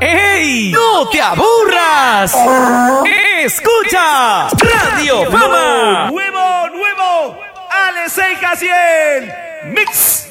¡Ey! ¡No te aburras! ¡Escucha! ¡Radio Fama! ¡Nuevo! ¡Ale 6 Jaciel! ¡Mix!